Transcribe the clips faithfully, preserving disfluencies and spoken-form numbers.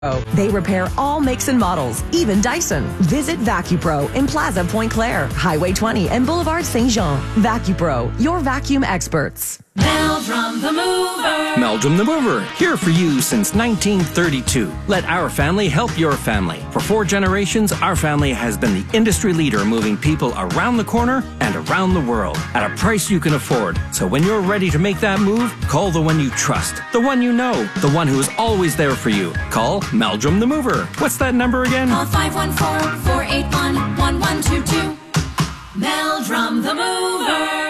They repair all makes and models, even Dyson. Visit VacuPro in Plaza Point Claire, Highway twenty, and Boulevard Saint Jean. VacuPro, your vacuum experts. Meldrum the Mover. Meldrum the Mover, here for you since nineteen thirty-two. Let our family help your family. For four generations, our family has been the industry leader moving people around the corner and around the world at a price you can afford. So when you're ready to make that move, call the one you trust, the one you know, the one who is always there for you. Call Meldrum the Mover. What's that number again? Call five one four, four eight one, one one two two. Meldrum the Mover.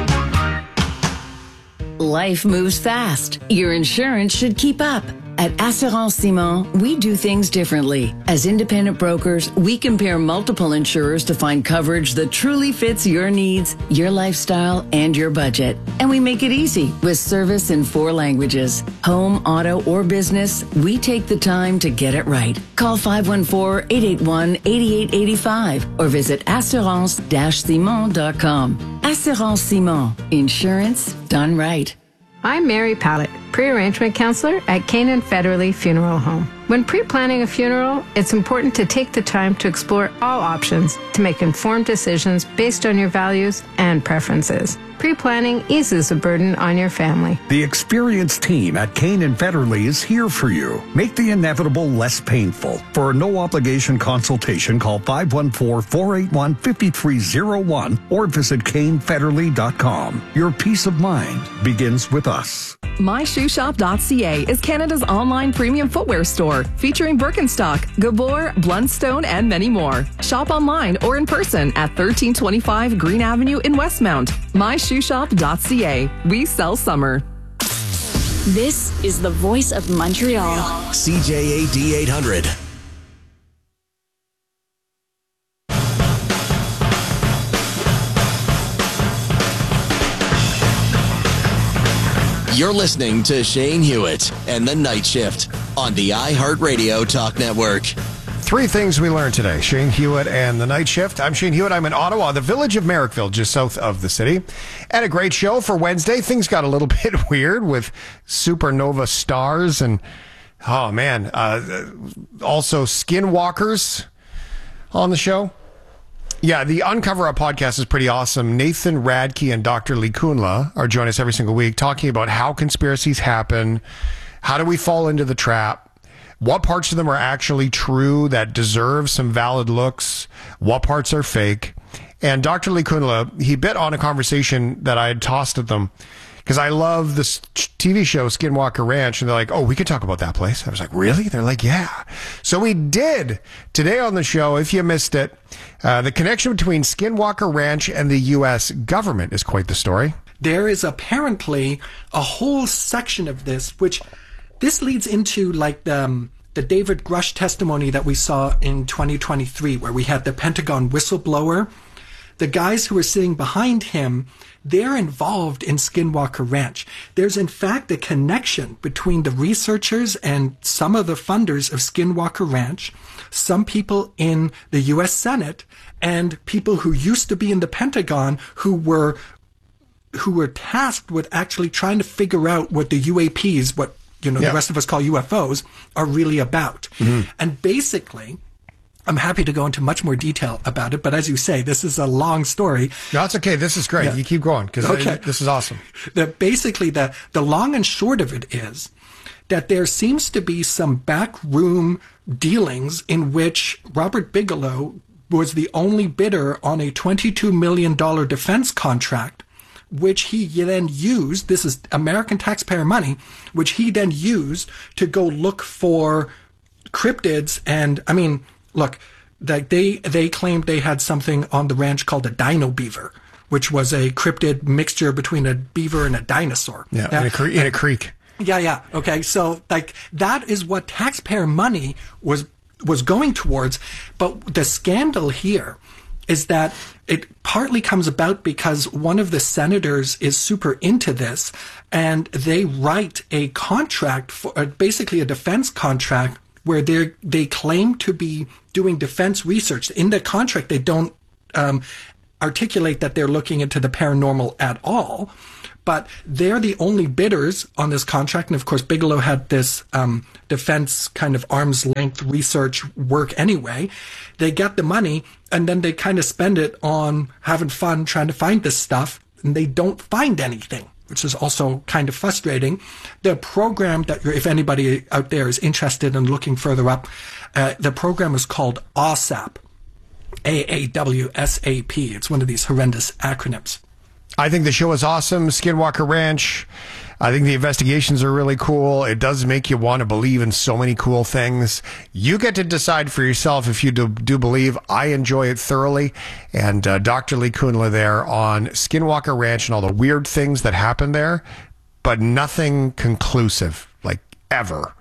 Life moves fast. Your insurance should keep up. At Assurance Simon, we do things differently. As independent brokers, we compare multiple insurers to find coverage that truly fits your needs, your lifestyle, and your budget. And we make it easy with service in four languages. Home, auto, or business, we take the time to get it right. Call five one four, eight eight one, eight eight eight five or visit assurance dash simon dot com. Assurance Simon. Insurance done right. I'm Mary Pallett, pre-arrangement counselor at Canaan Federally Funeral Home. When pre-planning a funeral, it's important to take the time to explore all options to make informed decisions based on your values and preferences. Pre-planning eases the burden on your family. The experienced team at Canaan Federally is here for you. Make the inevitable less painful. For a no-obligation consultation, call five one four, four eight one, five three zero one or visit cane federally dot com. Your peace of mind begins with us. my shoe shop dot c a is Canada's online premium footwear store, featuring Birkenstock, Gabor, Blundstone, and many more. Shop online or in person at thirteen twenty-five Green Avenue in Westmount. my shoe shop dot c a. We sell summer. This is the voice of Montreal. C J A D eight hundred. You're listening to Shane Hewitt and the Night Shift on the iHeartRadio Talk Network. Three things we learned today. Shane Hewitt and the Night Shift. I'm Shane Hewitt. I'm in Ottawa, the village of Merrickville, just south of the city. And a great show for Wednesday. Things got a little bit weird with supernova stars and, oh man, uh, also skinwalkers on the show. Yeah, the Uncover Up podcast is pretty awesome. Nathan Radke and Doctor Lee Kunla are joining us every single week talking about how conspiracies happen, how do we fall into the trap, what parts of them are actually true that deserve some valid looks, what parts are fake. And Doctor Lee Kunla, he bit on a conversation that I had tossed at them because I love this T V show, Skinwalker Ranch, and they're like, oh, we could talk about that place. I was like, really? They're like, yeah. So we did. Today on the show, if you missed it, uh, the connection between Skinwalker Ranch and the U S government is quite the story. There is apparently a whole section of this, which this leads into like the, um, the David Grush testimony that we saw in twenty twenty-three, where we had the Pentagon whistleblower. The guys who were sitting behind him, they're involved in Skinwalker Ranch. There's in fact a connection between the researchers and some of the funders of Skinwalker Ranch, some people in the U S Senate, and people who used to be in the Pentagon who were who were tasked with actually trying to figure out what the U A Ps, what you know Yeah. the rest of us call U F Os, are really about. Mm-hmm. And basically, I'm happy to go into much more detail about it, but as you say, this is a long story. No, it's okay. This is great. Yeah. You keep going because Okay. this is awesome. The, basically, the, the long and short of it is that there seems to be some backroom dealings in which Robert Bigelow was the only bidder on a twenty-two million dollars defense contract, which he then used, this is American taxpayer money, which he then used to go look for cryptids. And, I mean, look, that they they claimed they had something on the ranch called a dino beaver, which was a cryptid mixture between a beaver and a dinosaur. Yeah, in, a cre- in a creek. Yeah, yeah. Okay, so like that is what taxpayer money was was going towards. But the scandal here is that it partly comes about because one of the senators is super into this, and they write a contract for uh, basically a defense contract where they they claim to be doing defense research. In the contract, they don't um, articulate that they're looking into the paranormal at all, but they're the only bidders on this contract. And of course, Bigelow had this um, defense kind of arm's length research work anyway. They get the money and then they kind of spend it on having fun trying to find this stuff, and they don't find anything, which is also kind of frustrating. The program that, you're, if anybody out there is interested in looking further up, uh, the program is called A W S A P. A A W S A P. It's one of these horrendous acronyms. I think the show is awesome. Skinwalker Ranch. I think the investigations are really cool. It does make you want to believe in so many cool things. You get to decide for yourself if you do, do believe. I enjoy it thoroughly. And uh, Doctor Lee Kunla there on Skinwalker Ranch and all the weird things that happen there, but nothing conclusive, like ever.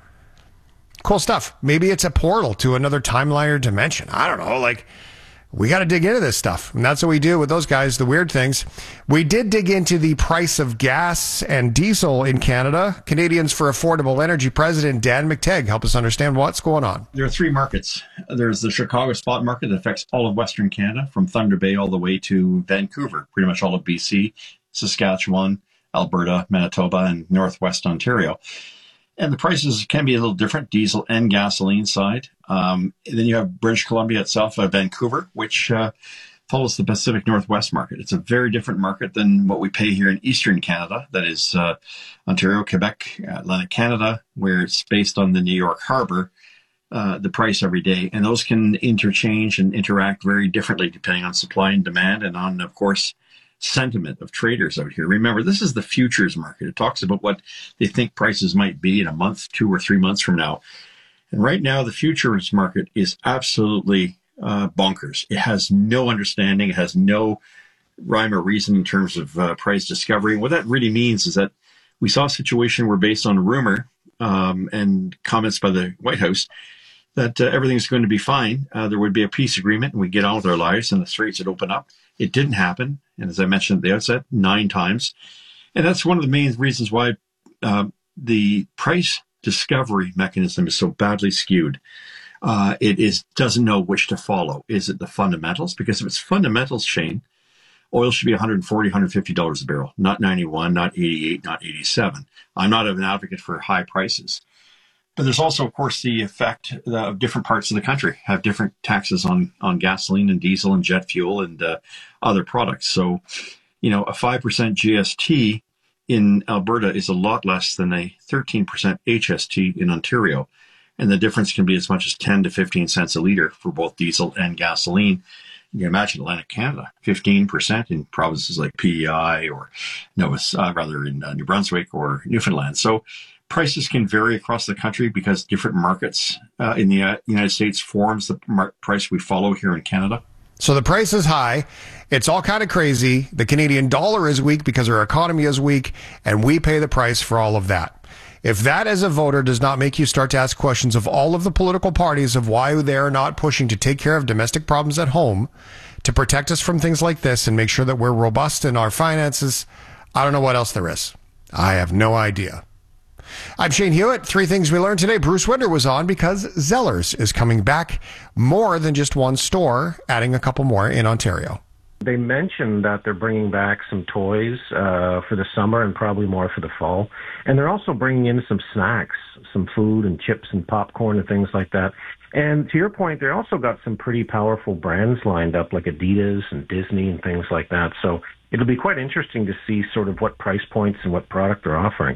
Cool stuff. Maybe it's a portal to another timeline or dimension. I don't know, like... We got to dig into this stuff, and that's what we do with those guys, the weird things. We did dig into the price of gas and diesel in Canada. Canadians for Affordable Energy President Dan McTeague, help us understand what's going on. There are three markets. There's the Chicago spot market that affects all of Western Canada, from Thunder Bay all the way to Vancouver, pretty much all of B C, Saskatchewan, Alberta, Manitoba, and Northwest Ontario. And the prices can be a little different, diesel and gasoline side. Um, then you have British Columbia itself, uh, Vancouver, which uh, follows the Pacific Northwest market. It's a very different market than what we pay here in Eastern Canada. That is uh, Ontario, Quebec, Atlantic Canada, where it's based on the New York Harbor, uh, the price every day. And those can interchange and interact very differently depending on supply and demand and on, of course, sentiment of traders out here. Remember, this is the futures market. It talks about what they think prices might be in a month, two or three months from now. And right now, the futures market is absolutely uh, bonkers. It has no understanding. It has no rhyme or reason in terms of uh, price discovery. And what that really means is that we saw a situation where, based on rumor um, and comments by the White House, that uh, everything's going to be fine. Uh, there would be a peace agreement and we get on with our lives and the straits would open up. It didn't happen. And as I mentioned at the outset, nine times. And that's one of the main reasons why uh, the price discovery mechanism is so badly skewed. Uh, it is doesn't know which to follow. Is it the fundamentals? Because if it's fundamentals, Shane, oil should be one hundred forty dollars, one hundred fifty dollars a barrel, not ninety-one, not eighty-eight, not eighty-seven. I'm not an advocate for high prices. But there's also, of course, the effect of different parts of the country have different taxes on, on gasoline and diesel and jet fuel and uh, other products. So, you know, a five percent G S T in Alberta is a lot less than a thirteen percent H S T in Ontario. And the difference can be as much as ten to fifteen cents a litre for both diesel and gasoline. You can imagine Atlantic Canada, fifteen percent in provinces like P E I or Nova, uh, rather in uh, New Brunswick or Newfoundland. So prices can vary across the country because different markets uh, in the uh, United States forms the mar- price we follow here in Canada. So the price is high. It's all kind of crazy. The Canadian dollar is weak because our economy is weak, and we pay the price for all of that. If that as a voter does not make you start to ask questions of all of the political parties of why they're not pushing to take care of domestic problems at home, to protect us from things like this and make sure that we're robust in our finances, I don't know what else there is. I have no idea. I'm Shane Hewitt. Three things we learned today. Bruce Winder was on because Zellers is coming back, more than just one store, adding a couple more in Ontario. They mentioned that they're bringing back some toys uh, for the summer and probably more for the fall. And they're also bringing in some snacks, some food and chips and popcorn and things like that. And to your point, they also got some pretty powerful brands lined up like Adidas and Disney and things like that. So it'll be quite interesting to see sort of what price points and what product they're offering.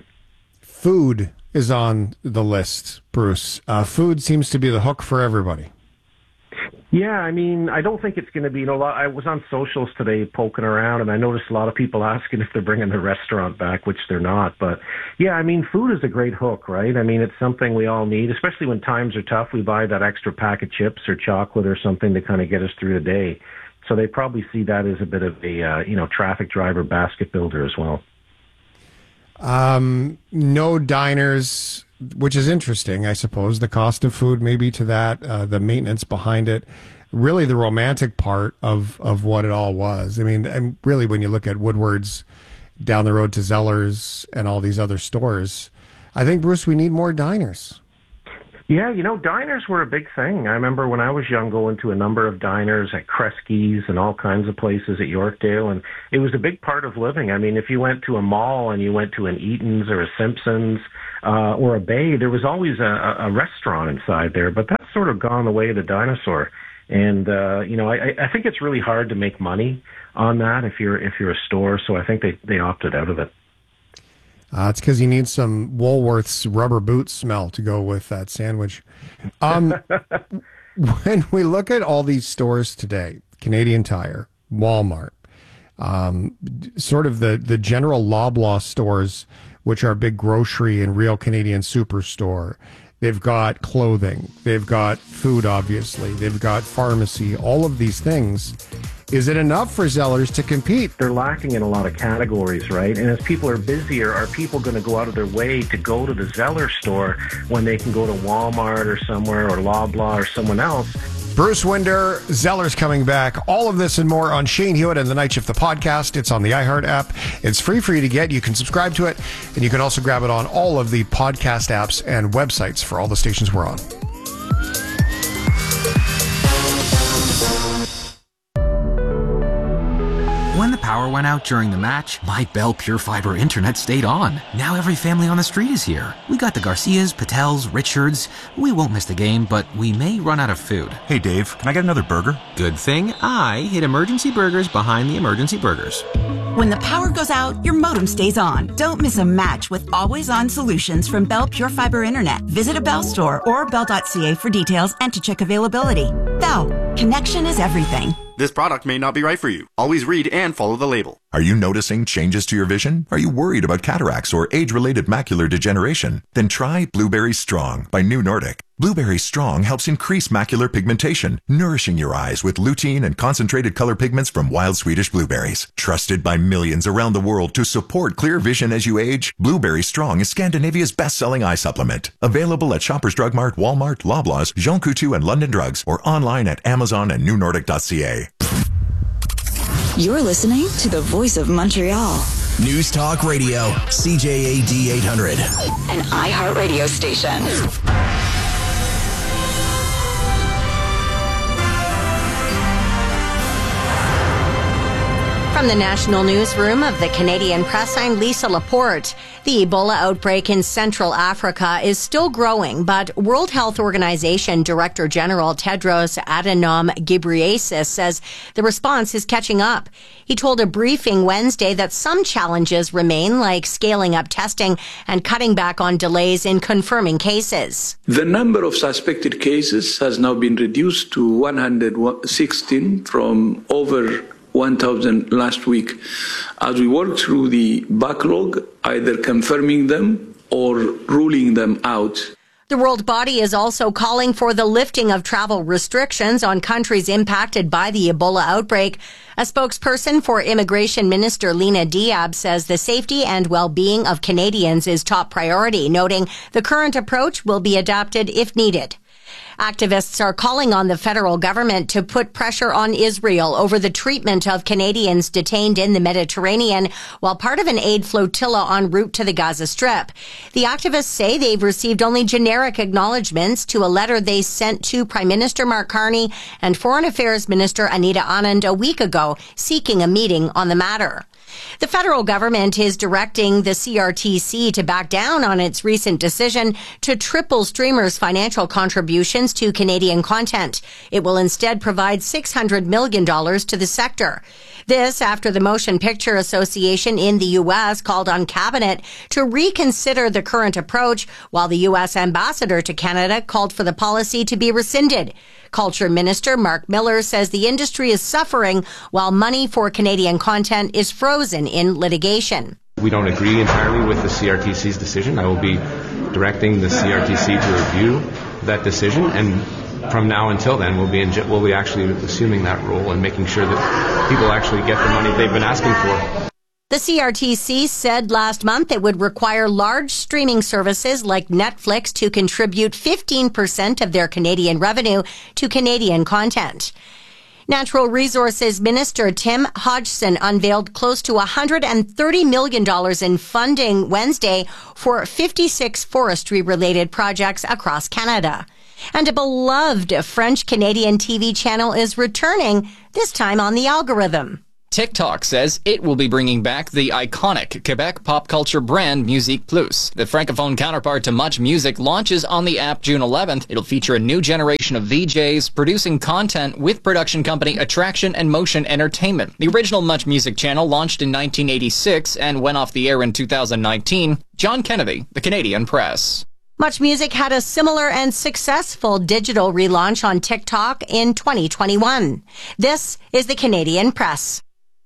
Food is on the list, Bruce. Uh, food seems to be the hook for everybody. Yeah, I mean, I don't think it's going to be, you know, I was on socials today poking around, and I noticed a lot of people asking if they're bringing the restaurant back, which they're not. But, yeah, I mean, food is a great hook, right? I mean, it's something we all need, especially when times are tough. We buy that extra pack of chips or chocolate or something to kind of get us through the day. So they probably see that as a bit of a, uh, you know, traffic driver, basket builder as well. Um, no diners, which is interesting, I suppose. The cost of food, maybe to that, uh, the maintenance behind it, really the romantic part of, of what it all was. I mean, and really when you look at Woodward's down the road to Zellers and all these other stores, I think, Bruce, we need more diners. Yeah, you know, diners were a big thing. I remember when I was young going to a number of diners at Kresge's and all kinds of places at Yorkdale, and it was a big part of living. I mean, if you went to a mall and you went to an Eaton's or a Simpson's uh, or a Bay, there was always a, a restaurant inside there, but that's sort of gone the way of the dinosaur. And, uh, you know, I, I think it's really hard to make money on that if you're if you're a store, so I think they, they opted out of it. Uh, it's because you need some Woolworth's rubber boot smell to go with that sandwich. Um, when we look at all these stores today, Canadian Tire, Walmart, um, sort of the, the general Loblaw stores, which are big grocery and real Canadian superstore, they've got clothing, they've got food, obviously, they've got pharmacy, all of these things. Is it enough for Zellers to compete? They're lacking in a lot of categories, right? And as people are busier, are people going to go out of their way to go to the Zeller store when they can go to Walmart or somewhere or Loblaw or someone else? Bruce Winder, Zellers coming back. All of this and more on Shane Hewitt and the Night Shift, the podcast. It's on the iHeart app. It's free for you to get. You can subscribe to it, and you can also grab it on all of the podcast apps and websites for all the stations we're on. When the power went out during the match, my Bell Pure Fiber internet stayed on. Now every family on the street is here. We got the Garcias, Patels, Richards. We won't miss the game, but we may run out of food. Hey Dave, can I get another burger? Good thing I hid Emergency Burgers behind the Emergency Burgers. When the power goes out, your modem stays on. Don't miss a match with always-on solutions from Bell Pure Fiber Internet. Visit a Bell store or bell dot c a for details and to check availability. Bell, connection is everything. This product may not be right for you. Always read and follow the label. Are you noticing changes to your vision? Are you worried about cataracts or age-related macular degeneration? Then try Blueberry Strong by New Nordic. Blueberry Strong helps increase macular pigmentation, nourishing your eyes with lutein and concentrated color pigments from wild Swedish blueberries. Trusted by millions around the world to support clear vision as you age, Blueberry Strong is Scandinavia's best-selling eye supplement. Available at Shoppers Drug Mart, Walmart, Loblaws, Jean Coutu, and London Drugs, or online at Amazon and new nordic dot c a. You're listening to the voice of Montreal. News Talk Radio, C J A D eight hundred. An iHeart radio station. From the National Newsroom of the Canadian Press, I'm Lisa Laporte. The Ebola outbreak in Central Africa is still growing, but World Health Organization Director General Tedros Adhanom Ghebreyesus says the response is catching up. He told a briefing Wednesday that some challenges remain, like scaling up testing and cutting back on delays in confirming cases. The number of suspected cases has now been reduced to one hundred sixteen from over one thousand last week. As we work through the backlog, either confirming them or ruling them out. The world body is also calling for the lifting of travel restrictions on countries impacted by the Ebola outbreak. A spokesperson for Immigration Minister Lena Diab says the safety and well-being of Canadians is top priority, noting the current approach will be adapted if needed. Activists are calling on the federal government to put pressure on Israel over the treatment of Canadians detained in the Mediterranean while part of an aid flotilla en route to the Gaza Strip. The activists say they've received only generic acknowledgments to a letter they sent to Prime Minister Mark Carney and Foreign Affairs Minister Anita Anand a week ago, seeking a meeting on the matter. The federal government is directing the C R T C to back down on its recent decision to triple streamers' financial contributions to Canadian content. It will instead provide six hundred million dollars to the sector. This after the Motion Picture Association in the U S called on Cabinet to reconsider the current approach, while the U S ambassador to Canada called for the policy to be rescinded. Culture Minister Mark Miller says the industry is suffering while money for Canadian content is frozen in litigation. We don't agree entirely with the C R T C's decision. I will be directing the C R T C to review that decision, and from now until then, we'll be in, we'll be actually assuming that role and making sure that people actually get the money they've been asking for. The C R T C said last month it would require large streaming services like Netflix to contribute fifteen percent of their Canadian revenue to Canadian content. Natural Resources Minister Tim Hodgson unveiled close to one hundred thirty million dollars in funding Wednesday for fifty-six forestry-related projects across Canada. And a beloved French-Canadian T V channel is returning, this time on the algorithm. TikTok says it will be bringing back the iconic Quebec pop culture brand Musique Plus. The francophone counterpart to Much Music launches on the app June eleventh. It'll feature a new generation of V Js producing content with production company Attraction and Motion Entertainment. The original Much Music channel launched in nineteen eighty-six and went off the air in two thousand nineteen. John Kennedy, The Canadian Press. Much Music had a similar and successful digital relaunch on TikTok in twenty twenty-one. This is The Canadian Press.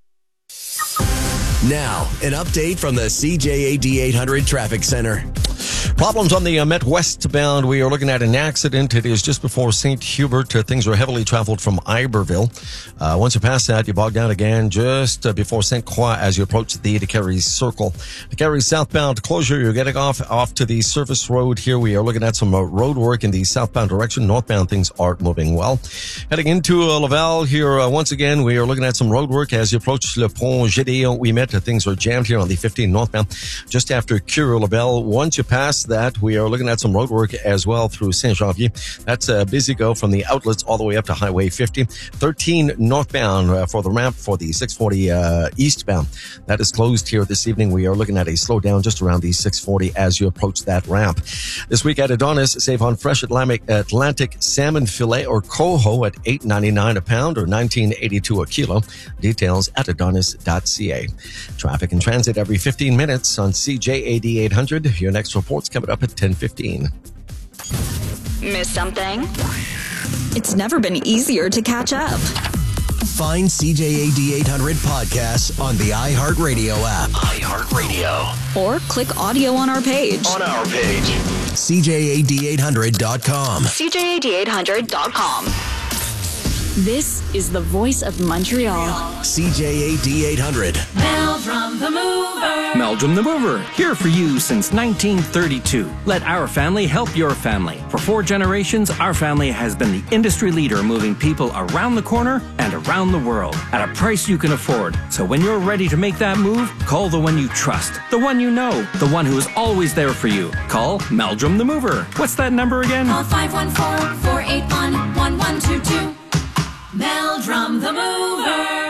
Now, an update from the C J A D eight hundred Traffic Center. Problems on the uh, Met westbound. We are looking at an accident. It is just before Saint Hubert. Uh, things are heavily traveled from Iberville. Uh, once you pass that, you bog down again just uh, before Saint Croix as you approach the Decarie Circle. Decarie southbound closure. You're getting off off to the surface road here. We are looking at some uh, road work in the southbound direction. Northbound things are moving well. Heading into uh, Laval here uh, once again. We are looking at some road work as you approach Le Pont Gédéon. We met. Uh, things are jammed here on the fifteen northbound just after Curie-Labelle. Once you pass that, we are looking at some road work as well through Saint-Janvier. That's a busy go from the outlets all the way up to Highway fifty. thirteen northbound uh, for the ramp for the six forty uh, eastbound. That is closed here this evening. We are looking at a slowdown just around the six forty as you approach that ramp. This week at Adonis, save on fresh Atlantic, Atlantic salmon fillet or coho at eight ninety-nine a pound or nineteen eighty-two a kilo. Details at adonis dot c a. Traffic and transit every fifteen minutes on C J A D eight hundred. Your next report's coming up at ten fifteen. Miss something? It's never been easier to catch up. Find C J A D eight hundred podcasts on the iHeartRadio app. iHeartRadio. Or click audio on our page. On our page. C J A D eight hundred dot com. C J A D eight hundred dot com. This is the voice of Montreal. C J A D eight hundred. Meldrum the Mover. Meldrum the Mover, here for you since nineteen thirty-two. Let our family help your family. For four generations, our family has been the industry leader moving people around the corner and around the world at a price you can afford. So when you're ready to make that move, call the one you trust, the one you know, the one who is always there for you. Call Meldrum the Mover. What's that number again? Call five one four, four eight one, one one two two. Meldrum the Mover.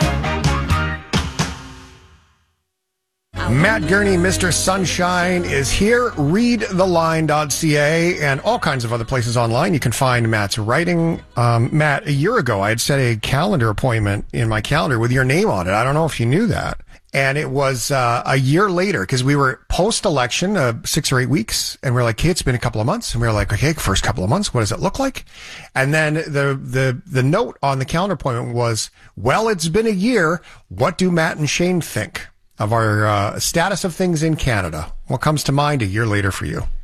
Matt Gurney, Mister Sunshine, is here. read the line dot c a and all kinds of other places online. You can find Matt's writing. Um, Matt, a year ago, I had set a calendar appointment in my calendar with your name on it. I don't know if you knew that. And it was uh, a year later because we were post-election, uh, six or eight weeks, and we we're like, "Okay, it's been a couple of months," and we were like, "Okay, first couple of months, what does it look like?" And then the the the note on the calendar appointment was, "Well, it's been a year. What do Matt and Shane think of our uh, status of things in Canada?" What comes to mind a year later for you?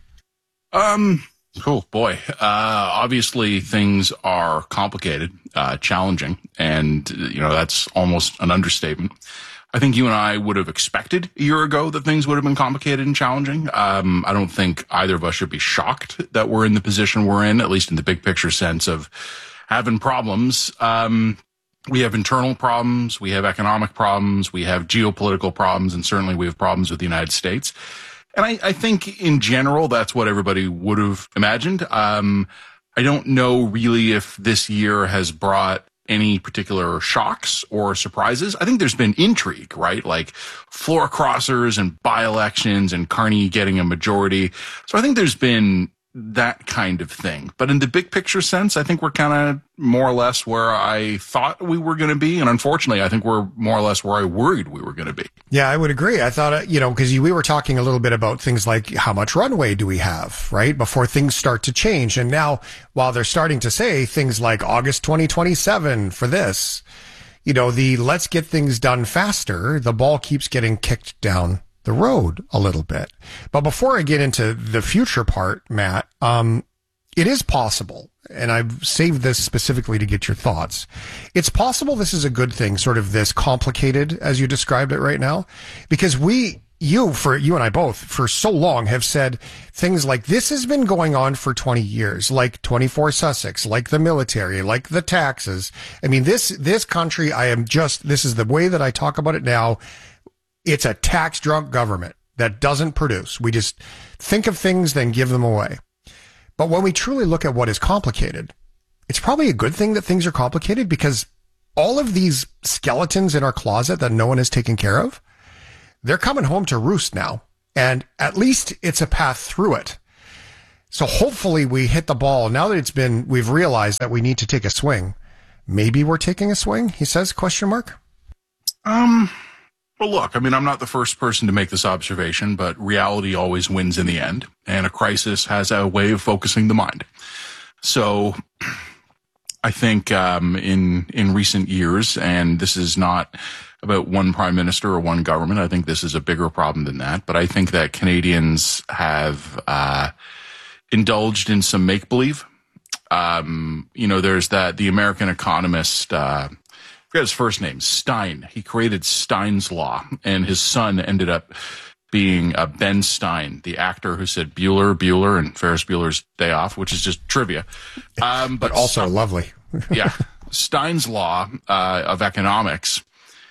Um, oh boy, uh, obviously things are complicated, uh, challenging, and you know that's almost an understatement. I think you and I would have expected a year ago that things would have been complicated and challenging. Um, I don't think either of us should be shocked that we're in the position we're in, at least in the big picture sense of having problems. Um, we have internal problems, we have economic problems, we have geopolitical problems, and certainly we have problems with the United States. And I, I think in general, that's what everybody would have imagined. Um, I don't know really if this year has brought any particular shocks or surprises. I think there's been intrigue, right? Like floor crossers and by-elections and Carney getting a majority. So I think there's been that kind of thing. But in the big picture sense, I think we're kind of more or less where I thought we were going to be. And unfortunately, I think we're more or less where I worried we were going to be. Yeah, I would agree. I thought, uh, you know, because we were talking a little bit about things like how much runway do we have, right? Before things start to change. And now, while they're starting to say things like August twenty twenty-seven for this, you know, the let's get things done faster, the ball keeps getting kicked down the road a little bit. But before I get into the future part, Matt, um, it is possible, and I've saved this specifically to get your thoughts. It's possible this is a good thing, sort of this complicated as you described it right now, because we, you, for you and I both, for so long have said things like this has been going on for twenty years, like twenty-four Sussex, like the military, like the taxes. I mean, this, this country, I am just, this is the way that I talk about it now. It's a tax drunk government that doesn't produce. We just think of things, then give them away. But when we truly look at what is complicated, it's probably a good thing that things are complicated, because all of these skeletons in our closet that no one has taken care of, they're coming home to roost now. And at least it's a path through it. So hopefully we hit the ball. Now that it's been, we've realized that we need to take a swing. Maybe we're taking a swing, he says, question mark. Um, well, look, I mean, I'm not the first person to make this observation, but reality always wins in the end. And a crisis has a way of focusing the mind. So I think, um, in, in recent years, and this is not about one prime minister or one government, I think this is a bigger problem than that. But I think that Canadians have, uh, indulged in some make-believe. Um, you know, there's that, the American economist, uh, I forget his first name, Stein. He created Stein's Law, and his son ended up being uh, Ben Stein, the actor who said Bueller, Bueller, and Ferris Bueller's Day Off, which is just trivia. Um, but, but also Stein, lovely. Yeah. Stein's Law uh, of economics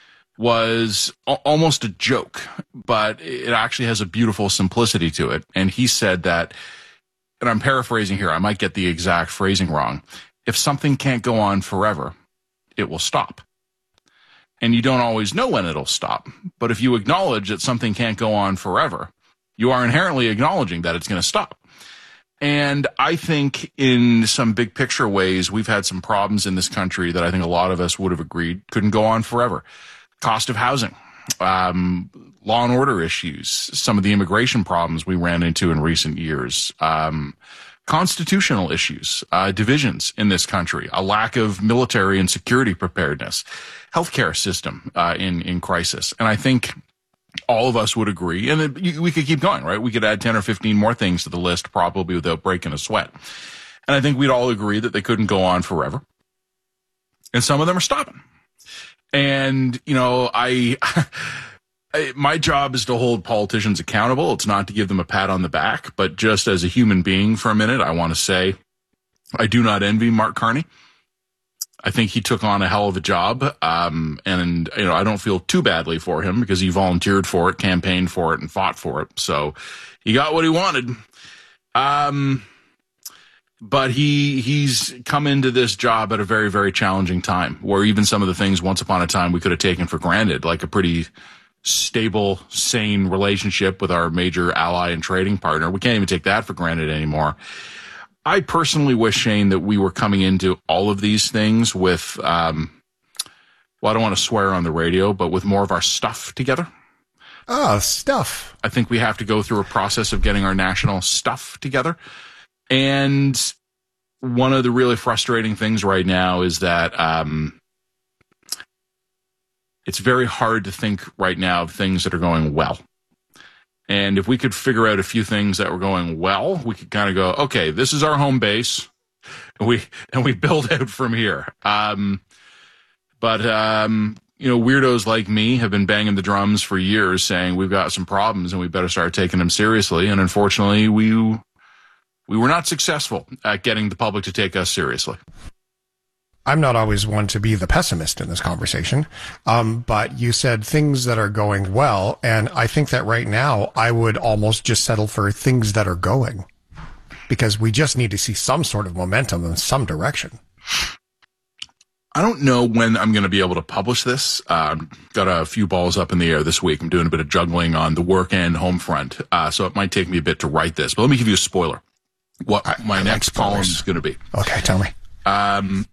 was a- almost a joke, but it actually has a beautiful simplicity to it. And he said that, and I'm paraphrasing here, I might get the exact phrasing wrong, if something can't go on forever, it will stop. And you don't always know when it'll stop. But if you acknowledge that something can't go on forever, you are inherently acknowledging that it's going to stop. And I think in some big picture ways, we've had some problems in this country that I think a lot of us would have agreed couldn't go on forever. Cost of housing, um, law and order issues, some of the immigration problems we ran into in recent years, um, constitutional issues, uh, divisions in this country, a lack of military and security preparedness, healthcare system, uh, in, in crisis. And I think all of us would agree, and it, we could keep going, right? We could add ten or fifteen more things to the list probably without breaking a sweat. And I think we'd all agree that they couldn't go on forever. And some of them are stopping. And, you know, I, I, my job is to hold politicians accountable. It's not to give them a pat on the back, but just as a human being for a minute, I want to say I do not envy Mark Carney. I think he took on a hell of a job. Um, and, you know, I don't feel too badly for him because he volunteered for it, campaigned for it, and fought for it. So he got what he wanted. Um, But he he's come into this job at a very, very challenging time where even some of the things once upon a time we could have taken for granted, like a pretty stable, sane relationship with our major ally and trading partner, we can't even take that for granted anymore. I personally wish, Shane, that we were coming into all of these things with, um, well, I don't want to swear on the radio, but with more of our stuff together. Oh, stuff. I think we have to go through a process of getting our national stuff together. And one of the really frustrating things right now is that um, it's very hard to think right now of things that are going well. And if we could figure out a few things that were going well, we could kind of go, okay, this is our home base, and we and we build out from here. Um, but um, you know, weirdos like me have been banging the drums for years, saying we've got some problems and we better start taking them seriously. And unfortunately, we. We were not successful at getting the public to take us seriously. I'm not always one to be the pessimist in this conversation, um, but you said things that are going well, and I think that right now I would almost just settle for things that are going, because we just need to see some sort of momentum in some direction. I don't know when I'm going to be able to publish this. Um, got a few balls up in the air this week. I'm doing a bit of juggling on the work and home front, uh, so it might take me a bit to write this, but let me give you a spoiler. What I, my I next like column is going to be. Okay, tell me. Um,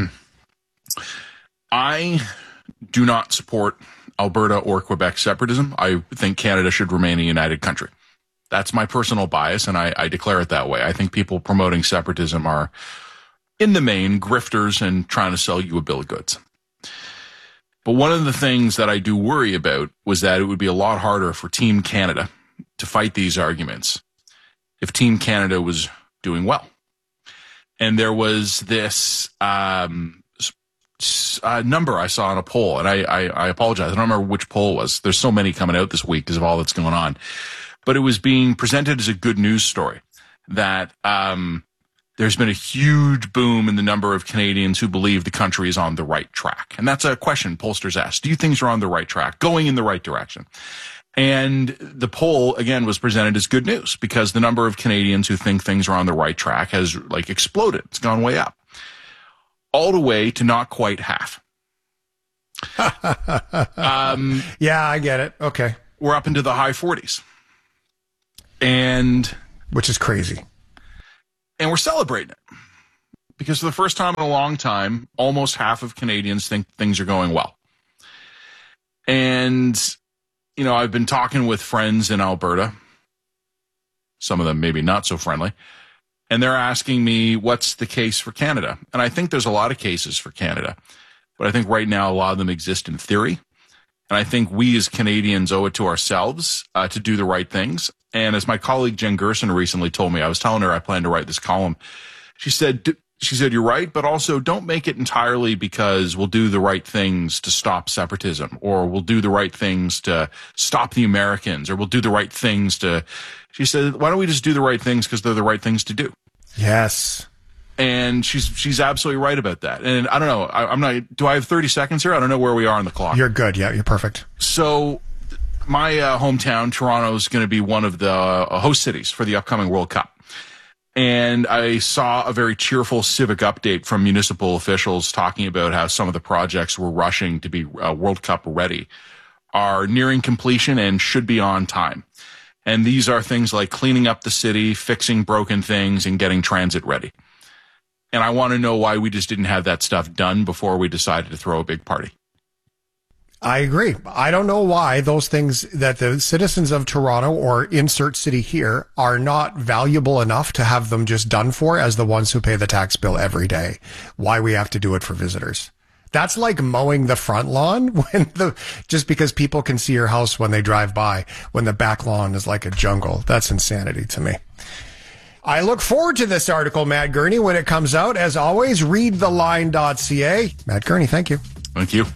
I do not support Alberta or Quebec separatism. I think Canada should remain a united country. That's my personal bias, and I, I declare it that way. I think people promoting separatism are, in the main, grifters and trying to sell you a bill of goods. But one of the things that I do worry about was that it would be a lot harder for Team Canada to fight these arguments if Team Canada was doing well. And there was this um, uh, number I saw on a poll, and I, I, I apologize. I don't remember which poll it was. There's so many coming out this week because of all that's going on. But it was being presented as a good news story that um, there's been a huge boom in the number of Canadians who believe the country is on the right track. And that's a question pollsters ask. Do you think you're on the right track, going in the right direction? And the poll, again, was presented as good news because the number of Canadians who think things are on the right track has, like, exploded. It's gone way up. All the way to not quite half. um, yeah, I get it. Okay. We're up into the high forties. And which is crazy. And we're celebrating it because for the first time in a long time, almost half of Canadians think things are going well. And, you know, I've been talking with friends in Alberta, some of them maybe not so friendly, and they're asking me what's the case for Canada. And I think there's a lot of cases for Canada, but I think right now a lot of them exist in theory. And I think we as Canadians owe it to ourselves uh, to do the right things. And as my colleague Jen Gerson recently told me, I was telling her I plan to write this column. She said, she said, you're right, but also don't make it entirely because we'll do the right things to stop separatism, or we'll do the right things to stop the Americans, or we'll do the right things to, she said, why don't we just do the right things because they're the right things to do? Yes. And she's she's absolutely right about that. And I don't know, I, I'm not, do I have thirty seconds here? I don't know where we are on the clock. You're good. Yeah, you're perfect. So my uh, hometown, Toronto, is going to be one of the uh, host cities for the upcoming World Cup. And I saw a very cheerful civic update from municipal officials talking about how some of the projects we're rushing to be uh, World Cup ready are nearing completion and should be on time. And these are things like cleaning up the city, fixing broken things, and getting transit ready. And I want to know why we just didn't have that stuff done before we decided to throw a big party. I agree. I don't know why those things that the citizens of Toronto or insert city here are not valuable enough to have them just done for as the ones who pay the tax bill every day. Why we have to do it for visitors. That's like mowing the front lawn when the, just because people can see your house when they drive by, when the back lawn is like a jungle. That's insanity to me. I look forward to this article, Matt Gurney, when it comes out. As always, read the line dot c a. Matt Gurney, thank you. Thank you.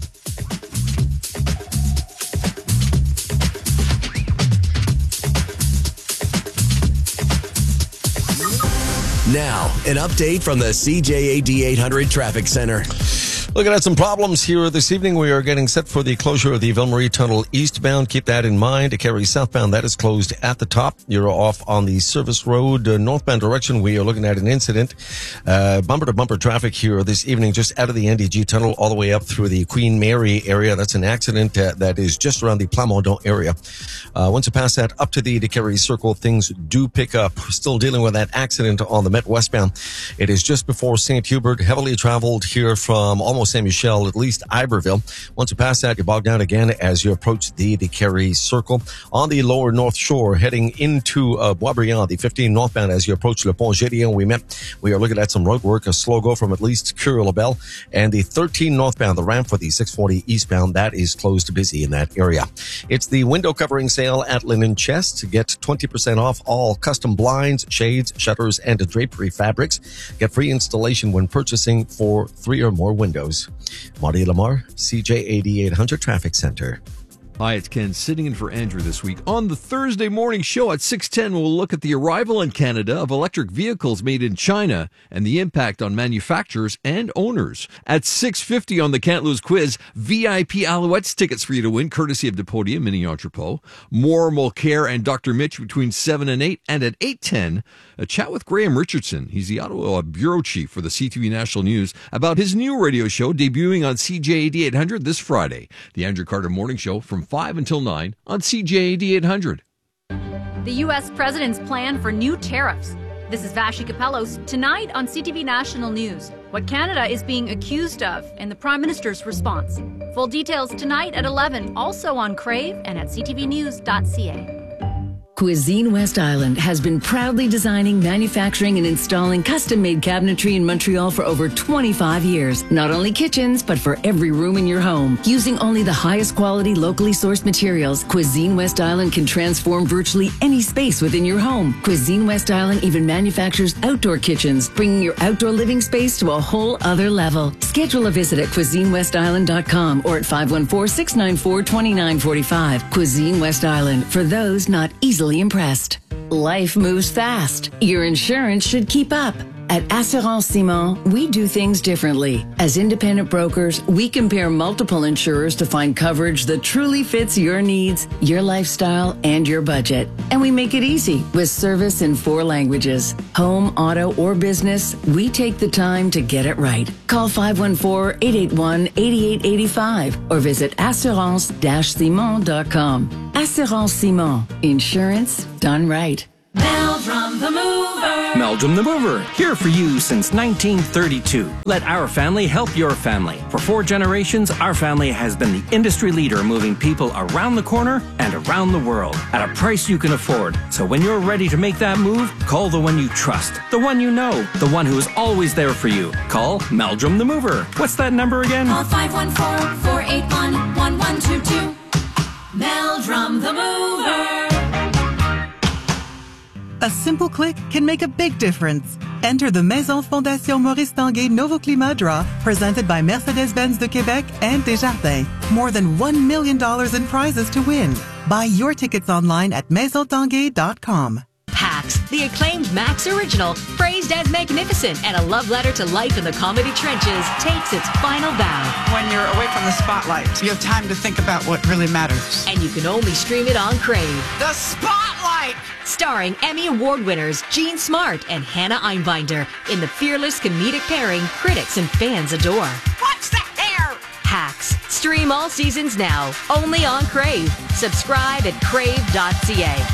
Now, an update from the C J A D eight hundred Traffic Center. Looking at some problems here this evening. We are getting set for the closure of the Ville Marie Tunnel eastbound. Keep that in mind. To carry southbound, that is closed at the top. You're off on the Service Road uh, northbound direction. We are looking at an incident. Uh, bumper to bumper traffic here this evening, just out of the N D G tunnel all the way up through the Queen Mary area. That's an accident uh, that is just around the Plamondon area. Uh, once you pass that up to the DeCarry Circle, things do pick up. We're still dealing with that accident on the Met westbound. It is just before Saint Hubert, heavily traveled here from almost Saint Michel, at least Iberville. Once you pass that, you bog down again as you approach the DeCarry Circle. On the lower North Shore, heading into uh, Boisbriand, the fifteen northbound as you approach Le Pont Gédéon, we met. We are looking at some road work, a slow go from at least Curie-Labelle. And the thirteen northbound, the ramp for the six forty eastbound, that is closed, busy in that area. It's the window covering sale at Linen Chest. Get twenty percent off all custom blinds, shades, shutters, and drapery fabrics. Get free installation when purchasing for three or more windows. Marty Lamar, C J A D eight hundred Traffic Center. Hi, it's Ken sitting in for Andrew this week. On the Thursday morning show at six ten, we'll look at the arrival in Canada of electric vehicles made in China and the impact on manufacturers and owners. At six fifty on the Can't Lose quiz, V I P Alouettes tickets for you to win, courtesy of Depodia Mini Entrepot. More Mulcair and Doctor Mitch between seven and eight. And at eight ten, a chat with Graham Richardson. He's the Ottawa bureau chief for the C T V National News about his new radio show debuting on C J A D eight hundred this Friday. The Andrew Carter Morning Show from five until nine on C J A D eight hundred. The U S president's plan for new tariffs. This is Vashi Kapelos tonight on C T V National News. What Canada is being accused of and the Prime Minister's response. Full details tonight at eleven, also on Crave and at c t v news dot c a. Cuisine West Island has been proudly designing, manufacturing, and installing custom-made cabinetry in Montreal for over twenty-five years. Not only kitchens, but for every room in your home. Using only the highest quality, locally sourced materials, Cuisine West Island can transform virtually any space within your home. Cuisine West Island even manufactures outdoor kitchens, bringing your outdoor living space to a whole other level. Schedule a visit at cuisine west island dot com or at five one four, six nine four, two nine four five. Cuisine West Island, for those not easily impressed. Life moves fast. Your insurance should keep up. At Assurance Simon, we do things differently. As independent brokers, we compare multiple insurers to find coverage that truly fits your needs, your lifestyle, and your budget. And we make it easy with service in four languages. Home, auto, or business, we take the time to get it right. Call five one four, eight eight one, eight eight eight five or visit assurance dash simon dot com. Assurance Simon. Insurance done right. Meldrum the Mover. Meldrum the Mover, here for you since nineteen thirty-two. Let our family help your family. For four generations, our family has been the industry leader moving people around the corner and around the world at a price you can afford. So when you're ready to make that move, call the one you trust, the one you know, the one who is always there for you. Call Meldrum the Mover. What's that number again? Call five one four, four eight one, one one two two. Meldrum the Mover. A simple click can make a big difference. Enter the Maison Fondation Maurice Tanguay Novo Climat Draw, presented by Mercedes-Benz de Québec and Desjardins. More than one million dollars in prizes to win. Buy your tickets online at maison tanguay dot com. Hacks, the acclaimed Max original, praised as magnificent and a love letter to life in the comedy trenches, takes its final bow. When you're away from the spotlight, you have time to think about what really matters. And you can only stream it on Crave. The Spotlight! Starring Emmy Award winners Jean Smart and Hannah Einbinder in the fearless comedic pairing critics and fans adore. What's the hair? Hacks. Stream all seasons now, only on Crave. Subscribe at crave dot c a.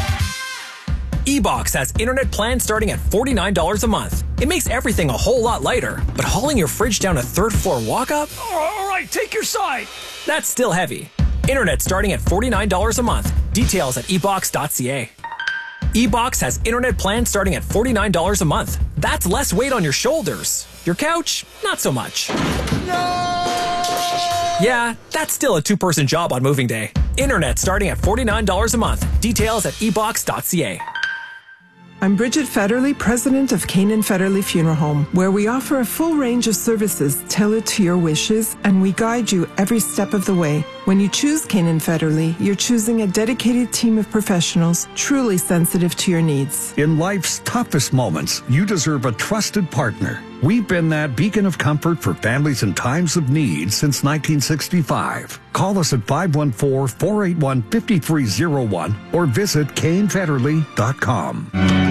eBox has internet plans starting at forty-nine dollars a month. It makes everything a whole lot lighter, but hauling your fridge down a third floor walk-up? All right, take your side. That's still heavy. Internet starting at forty-nine dollars a month. Details at e box dot c a. eBox has internet plans starting at forty-nine dollars a month. That's less weight on your shoulders. Your couch, not so much. No! Yeah, that's still a two-person job on moving day. Internet starting at forty-nine dollars a month. Details at e box dot c a. I'm Bridget Federley, president of Canaan Federley Funeral Home, where we offer a full range of services tailored to your wishes, and we guide you every step of the way. When you choose Canaan Federley, you're choosing a dedicated team of professionals truly sensitive to your needs. In life's toughest moments, you deserve a trusted partner. We've been that beacon of comfort for families in times of need since nineteen sixty-five. Call us at five one four, four eight one, five three zero one or visit kane federley dot com.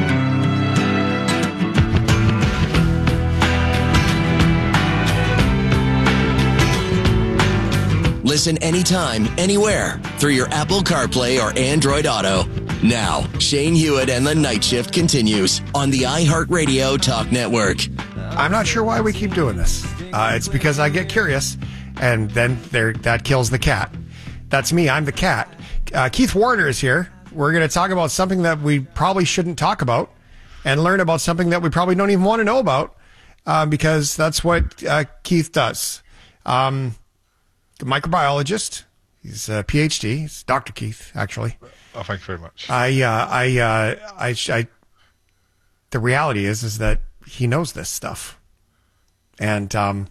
Listen anytime, anywhere through your Apple CarPlay or Android Auto. Now, Shane Hewitt and the Night Shift continues on the iHeartRadio Talk Network. I'm not sure why we keep doing this. Uh, it's because I get curious, and then there that kills the cat. That's me. I'm the cat. Uh, Keith Warner is here. We're going to talk about something that we probably shouldn't talk about and learn about something that we probably don't even want to know about uh, because that's what uh, Keith does. Um, microbiologist. He's a P H D. He's Doctor Keith, actually. Oh, thank you very much. I, uh, I, uh, I, I, the reality is, is that he knows this stuff. And, um,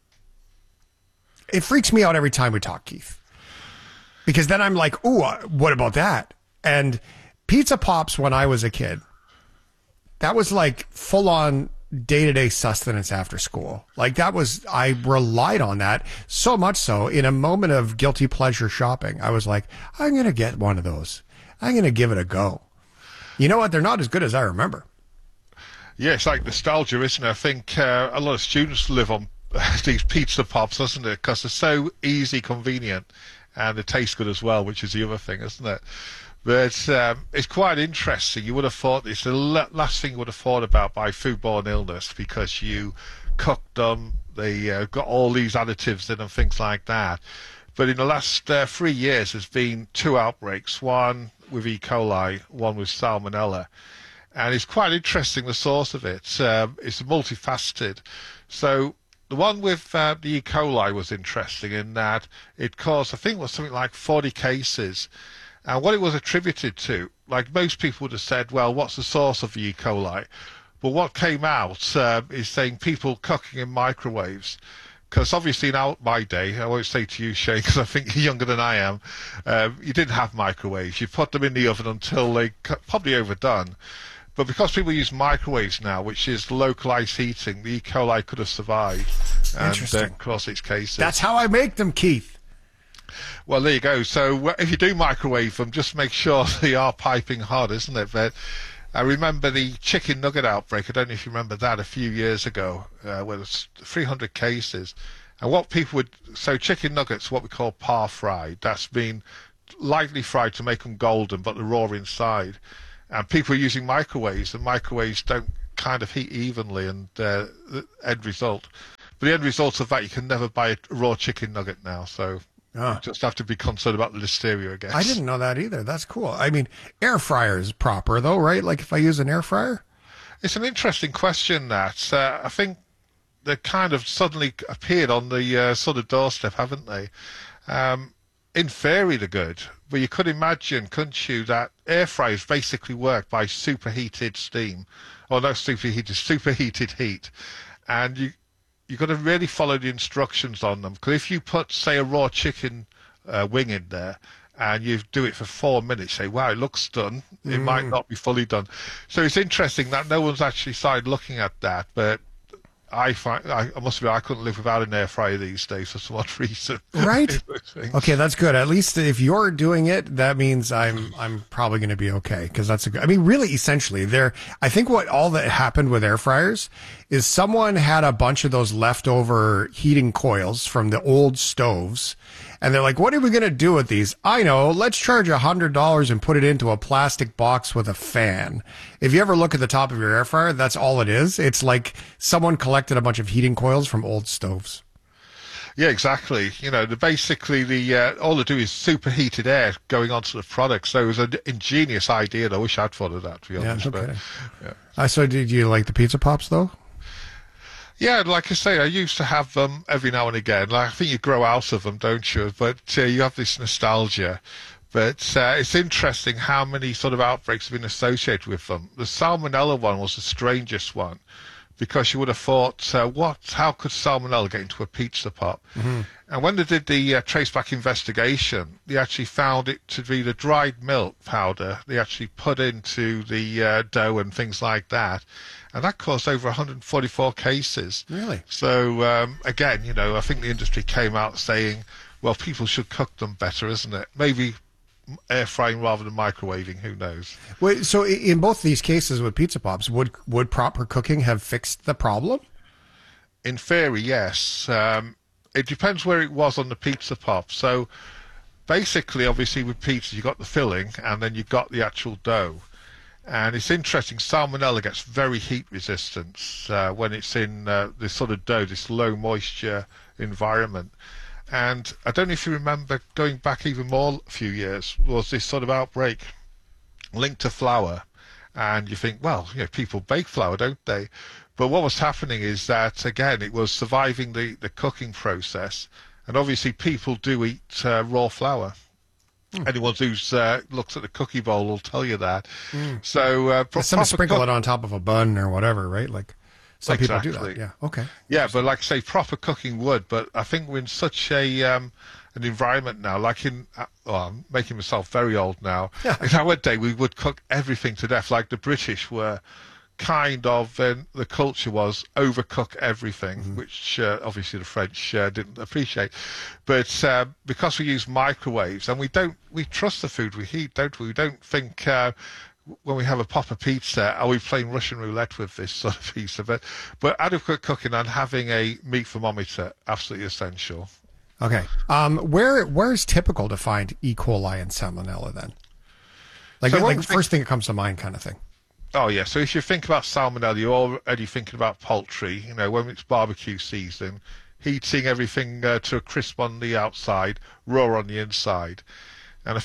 it freaks me out every time we talk, Keith, because then I'm like, ooh, uh, what about that? And Pizza Pops, when I was a kid, that was like full on day-to-day sustenance after school. Like that was, I relied on that so much so in a moment of guilty pleasure shopping. I was like, I'm going to get one of those. I'm going to give it a go. You know what? They're not as good as I remember. Yeah, it's like nostalgia, isn't it? I think uh, a lot of students live on these Pizza Pops, doesn't it? Because they're so easy, convenient, and they taste good as well, which is the other thing, isn't it? But um, it's quite interesting. You would have thought it's the last thing you would have thought about by foodborne illness because you cooked them, they uh, got all these additives in and things like that. But in the last uh, three years, there's been two outbreaks. One with E. coli, one with salmonella. And it's quite interesting, the source of it. Um, it's multifaceted. So the one with uh, the E. coli was interesting in that it caused, I think it was something like forty cases. And what it was attributed to, like most people would have said, well, what's the source of the E. coli? But what came out uh, is saying people cooking in microwaves. Because obviously in our, my day, I won't say to you, Shane, because I think you're younger than I am, um, you didn't have microwaves. You put them in the oven until they probably overdone. But because people use microwaves now, which is localized heating, the E. coli could have survived and Interesting. uh, caused its cases. That's how I make them, Keith. Well, there you go. So uh, if you do microwave them, just make sure they are piping hot, isn't it? But I remember the chicken nugget outbreak. I don't know if you remember that a few years ago, uh, where there's three hundred cases. And what people would, so chicken nuggets, what we call par fried, that's been lightly fried to make them golden, but they're raw inside. And people are using microwaves, and microwaves don't kind of heat evenly, and uh, the end result. But the end result of that, you can never buy a raw chicken nugget now, so Ah. you just have to be concerned about the listeria, I guess. I didn't know that either. That's cool. I mean, air fryer is proper, though, right? Like if I use an air fryer? It's an interesting question, that. Uh, I think they kind of suddenly appeared on the uh, sort of doorstep, haven't they? Um, in theory, they're good. But you could imagine, couldn't you, that air fryers basically work by superheated steam. Or not superheated, superheated heat. And you, you've got to really follow the instructions on them. Because if you put, say, a raw chicken uh, wing in there, and you do it for four minutes, say, wow, it looks done. It Mm. might not be fully done. So it's interesting that no one's actually started looking at that. But I find, I, I must admit, I couldn't live without an air fryer these days for some odd reason. Right? Okay, that's good. At least if you're doing it, that means I'm I'm probably going to be okay, because that's a good. I mean, really, essentially, there. I think what all that happened with air fryers is someone had a bunch of those leftover heating coils from the old stoves, and they're like, "What are we going to do with these?" I know. Let's charge a hundred dollars and put it into a plastic box with a fan. If you ever look at the top of your air fryer, that's all it is. It's like someone collected a bunch of heating coils from old stoves. Yeah, exactly. You know, the, basically the uh, all they do is superheated air going onto the product. So it was an ingenious idea. And I wish I'd thought of that, to be Yeah, honest. no but, kidding. yeah. Uh, so did you like the pizza pops though? Yeah, like I say, I used to have them every now and again. Like I think you grow out of them, don't you? But uh, you have this nostalgia. But uh, it's interesting how many sort of outbreaks have been associated with them. The salmonella one was the strangest one, because you would have thought, uh, what? How could salmonella get into a pizza pop? Mm-hmm. And when they did the uh, traceback investigation, they actually found it to be the dried milk powder they actually put into the uh, dough and things like that. And that caused over one hundred forty-four cases. Really? So, um, again, you know, I think the industry came out saying, well, people should cook them better, isn't it? Maybe air frying rather than microwaving, who knows? Wait, so i- in both these cases with pizza pops, would would proper cooking have fixed the problem? In theory, yes. Um, it depends where it was on the pizza pop. So basically, obviously, with pizza, you got the filling and then you got the actual dough. And it's interesting, salmonella gets very heat resistant uh, when it's in uh, this sort of dough, this low moisture environment. And I don't know if you remember, going back even more a few years, was this sort of outbreak linked to flour. And you think, well, you know, people bake flour, don't they? But what was happening is that, again, it was surviving the, the cooking process. And obviously people do eat uh, raw flour. Mm. Anyone who's uh, looks at the cookie bowl will tell you that. Mm. So uh, pro- Some sprinkle cook- it on top of a bun or whatever, right? Like some exactly. people do that. Yeah. Okay. Yeah, but like I say, proper cooking would. But I think we're in such a um, an environment now. Like in, uh, well, I'm making myself very old now. Yeah. In our day, we would cook everything to death. Like the British were kind of, uh, the culture was overcook everything, Mm-hmm. which uh, obviously the French uh, didn't appreciate. But uh, because we use microwaves and we don't, we trust the food we eat, don't we? We don't think. Uh, when we have a pop of pizza, are we playing Russian roulette with this sort of pizza? But, but adequate cooking and having a meat thermometer, absolutely essential. Okay. Um, where where is typical to find E. coli and salmonella then? Like, So what like we first thing that comes to mind, kind of thing. Oh, yeah. So if you think about salmonella, you're already thinking about poultry. You know, when it's barbecue season, heating everything uh, to a crisp on the outside, raw on the inside. And I think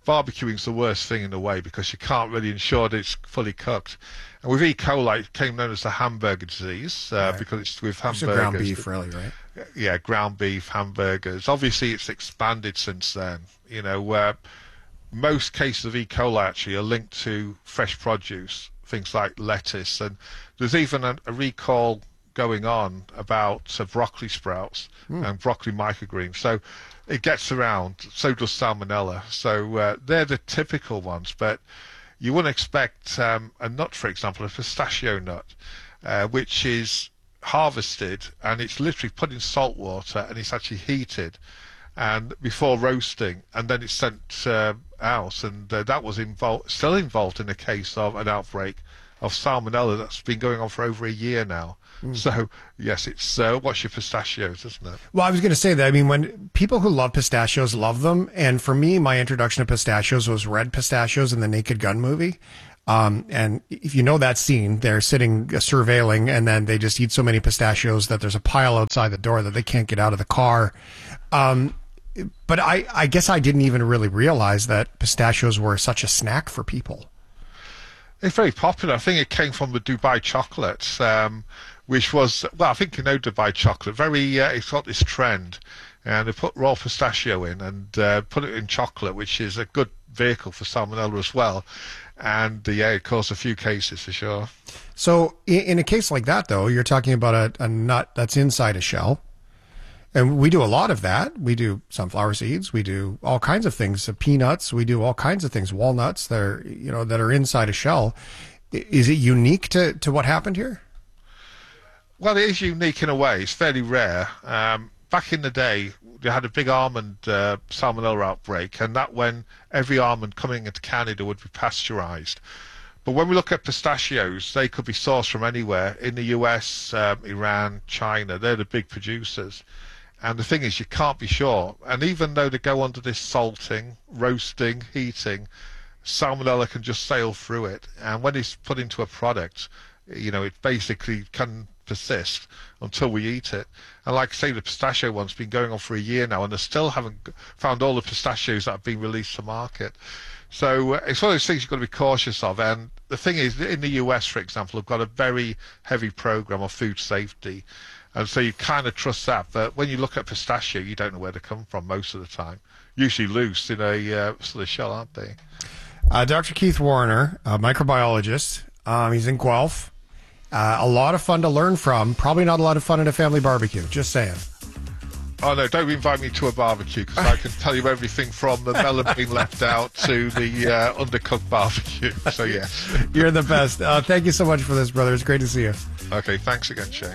barbecuing's the worst thing in a way because you can't really ensure that it's fully cooked. And with E. coli, it came known as the hamburger disease uh, right. because it's with hamburgers. So ground beef, really, right? Yeah, ground beef, hamburgers. Obviously, it's expanded since then. You know, where most cases of E. coli actually are linked to fresh produce, things like lettuce, and there's even a, a recall going on about uh, broccoli sprouts mm. and broccoli microgreens. So it gets around. So does salmonella. So uh, they're the typical ones, but you wouldn't expect um, a nut, for example, a pistachio nut, uh, which is harvested and it's literally put in salt water and it's actually heated and before roasting, and then it's sent uh, out, and uh, that was involved, still involved in a case of an outbreak of salmonella that's been going on for over a year now. Mm. So yes, it's uh, what's your pistachios, isn't it? Well, I was going to say that. I mean, when people who love pistachios love them, and for me, my introduction to pistachios was red pistachios in the Naked Gun movie. Um, and if you know that scene, they're sitting uh, surveilling, and then they just eat so many pistachios that there's a pile outside the door that they can't get out of the car. Um, but I, I guess I didn't even really realize that pistachios were such a snack for people. It's very popular. I think it came from the Dubai chocolate, um, which was, well, I think you know Dubai chocolate. Very, uh, it's got this trend, and they put raw pistachio in and uh, put it in chocolate, which is a good vehicle for salmonella as well. And uh, yeah, it caused a few cases for sure. So in, in a case like that, though, you're talking about a, a nut that's inside a shell. And we do a lot of that. We do sunflower seeds. We do all kinds of things. Uh, peanuts. We do all kinds of things. Walnuts that are, you know, that are inside a shell. Is it unique to, to what happened here? Well, it is unique in a way. It's fairly rare. Um, back in the day, they had a big almond uh, salmonella outbreak, and that when every almond coming into Canada would be pasteurized. But when we look at pistachios, they could be sourced from anywhere. In the U S, um, Iran, China, they're the big producers. And the thing is, you can't be sure. And even though they go under this salting, roasting, heating, salmonella can just sail through it. And when it's put into a product, you know, it basically can persist until we eat it. And like I say, the pistachio one's been going on for a year now, and they still haven't found all the pistachios that have been released to market. So uh, it's one of those things you've got to be cautious of. And the thing is, in the U S, for example, have got a very heavy program of food safety. And so you kind of trust that. But when you look at pistachio, you don't know where they come from most of the time. Usually loose in a uh, sort of shell, aren't they? Uh, Doctor Keith Warriner, a microbiologist. Um, he's in Guelph. Uh, a lot of fun to learn from. Probably not a lot of fun at a family barbecue. Just saying. Oh, no, don't invite me to a barbecue, because I can tell you everything from the melon being left out to the uh, undercooked barbecue. So, yes. You're the best. Uh, thank you so much for this, brother. It's great to see you. Okay, thanks again, Shane.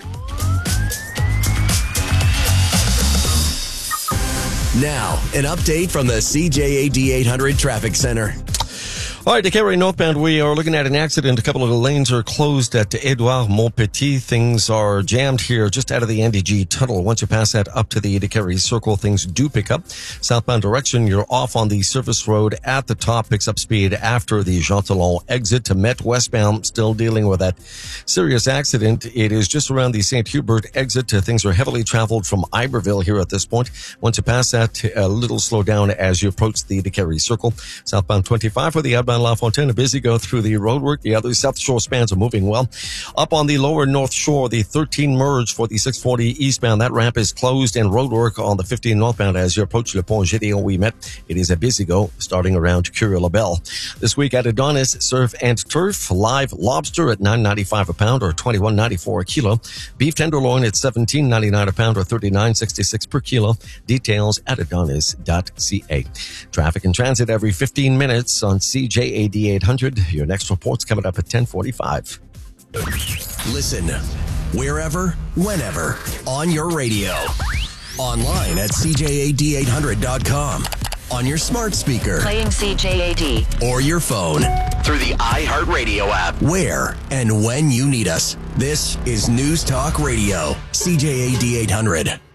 Now, an update from the C J A D eight hundred Traffic Center. All right, Decatur northbound, we are looking at an accident. A couple of the lanes are closed at Edouard Montpetit. Things are jammed here just out of the N D G tunnel. Once you pass that up to the Decatur Circle, things do pick up. Southbound direction, you're off on the service road at the top, picks up speed after the Jean Talon exit. To Met westbound, still dealing with that serious accident. It is just around the Saint Hubert exit. Things are heavily traveled from Iberville here at this point. Once you pass that, a little slow down as you approach the Decatur Circle. Southbound twenty-five for the outbound La Fontaine, a busy go through the roadwork. The other South Shore spans are moving well. Up on the lower North Shore, the thirteen merge for the six forty eastbound. That ramp is closed, and roadwork on the fifteen northbound as you approach Le Pont Gédéon Ouimet. It is a busy go starting around Curie-Labelle. This week at Adonis, surf and turf. Live lobster at nine ninety-five a pound or twenty-one ninety-four a kilo. Beef tenderloin at seventeen ninety-nine a pound or thirty-nine sixty-six per kilo. Details at adonis dot c a. Traffic and transit every fifteen minutes on C J A D eight hundred. Your next report's coming up at ten forty-five. Listen wherever, whenever, on your radio. Online at C J A D eight hundred dot com. On your smart speaker. Playing C J A D. Or your phone. Through the iHeartRadio app. Where and when you need us. This is News Talk Radio. C J A D eight hundred.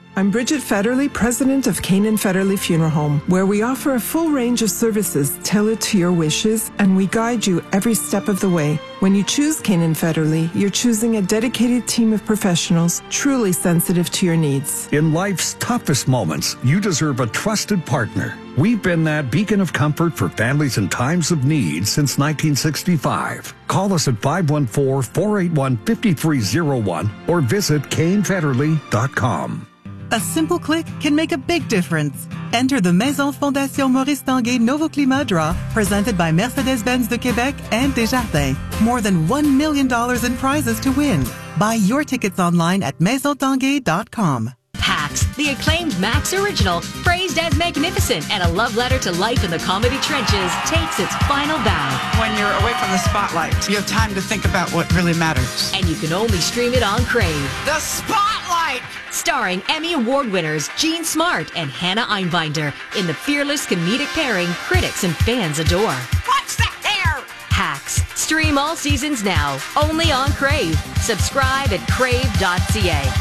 I'm Bridget Federley, president of Canaan Federley Funeral Home, where we offer a full range of services tailored to your wishes, and we guide you every step of the way. When you choose Canaan Federley, you're choosing a dedicated team of professionals truly sensitive to your needs. In life's toughest moments, you deserve a trusted partner. We've been that beacon of comfort for families in times of need since nineteen sixty-five. Call us at five one four, four eight one, five three zero one or visit Kane Federley dot com. A simple click can make a big difference. Enter the Maison Fondation Maurice Tanguay Nouveau Climat Draw, presented by Mercedes-Benz de Québec and Desjardins. More than one million dollars in prizes to win. Buy your tickets online at maison tanguay dot com. Hacks, the acclaimed Max original, praised as magnificent and a love letter to life in the comedy trenches, takes its final bow. When you're away from the spotlight, you have time to think about what really matters. And you can only stream it on Crave. The Spotlight! Starring Emmy Award winners Jean Smart and Hannah Einbinder in the fearless comedic pairing critics and fans adore. What's the hair? Hacks. Stream all seasons now, only on Crave. Subscribe at crave dot c a.